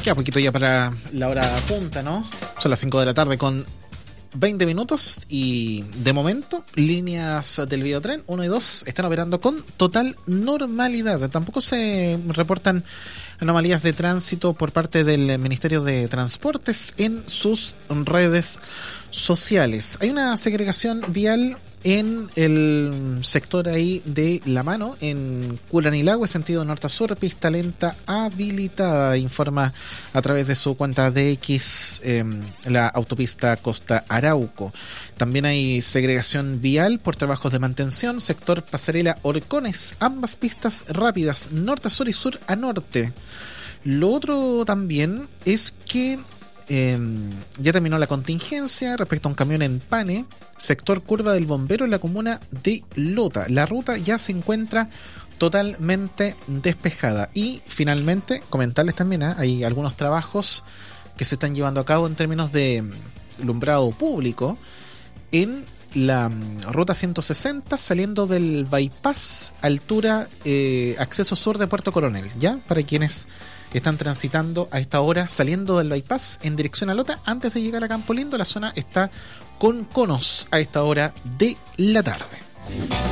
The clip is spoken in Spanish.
Queda poquito ya para la hora punta, ¿no? Son las 5 de la tarde con 20 minutos y de momento líneas del Videotren 1 y 2 están operando con total normalidad. Tampoco se reportan anomalías de tránsito por parte del Ministerio de Transportes en sus redes sociales. Hay una segregación vial en el sector ahí de La Mano, en Curanilahue, sentido norte a sur, pista lenta habilitada, informa a través de su cuenta de X la autopista Costa Arauco. También hay segregación vial por trabajos de mantención, sector Pasarela Horcones, ambas pistas rápidas, norte a sur y sur a norte. Lo otro también es que ya terminó la contingencia respecto a un camión en Pane, sector Curva del Bombero en la comuna de Lota. La ruta ya se encuentra totalmente despejada. Y finalmente, comentarles también, hay algunos trabajos que se están llevando a cabo en términos de alumbrado público en la ruta 160 saliendo del bypass, altura acceso sur de Puerto Coronel, ya para quienes están transitando a esta hora saliendo del bypass en dirección a Lota antes de llegar a Campo Lindo. La zona está con conos a esta hora de la tarde.